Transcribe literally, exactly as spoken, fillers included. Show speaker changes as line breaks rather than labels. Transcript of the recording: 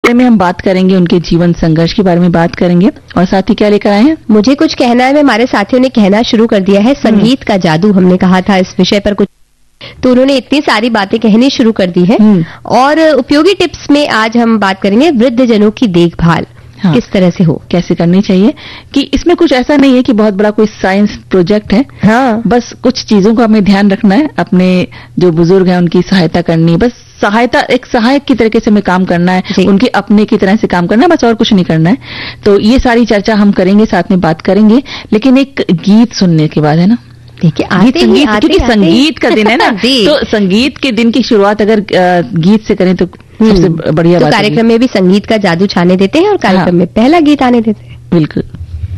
बारे में हम बात करेंगे, उनके जीवन संघर्ष के बारे में बात करेंगे। और साथ ही क्या लेकर आए हैं?
मुझे कुछ कहना है, हमारे साथियों ने कहना शुरू कर दिया है, संगीत का जादू। हमने कहा था इस विषय पर कुछ, तो उन्होंने इतनी सारी बातें कहनी शुरू कर दी है। और उपयोगी टिप्स में आज हम बात करेंगे वृद्ध जनों की देखभाल। हाँ, किस तरह से हो,
कैसे करनी चाहिए, कि इसमें कुछ ऐसा नहीं है कि बहुत बड़ा कोई साइंस प्रोजेक्ट है।
हाँ,
बस कुछ चीजों का हमें ध्यान रखना है, अपने जो बुजुर्ग हैं उनकी सहायता करनी, बस सहायता, एक सहायक की तरीके से हमें काम करना है, उनके अपने की तरह से काम करना है, बस और कुछ नहीं करना है। तो ये सारी चर्चा हम करेंगे, साथ में बात करेंगे, लेकिन एक गीत सुनने के बाद, है ना।
देखिए,
आते संगीत, आते, क्योंकि आते, संगीत का दिन है ना तो संगीत के दिन की शुरुआत अगर गीत से करें तो सबसे बढ़िया
तो
बात।
कार्यक्रम में भी संगीत का जादू छाने देते हैं और कार्यक्रम हाँ। में पहला गीत आने देते हैं।
बिल्कुल।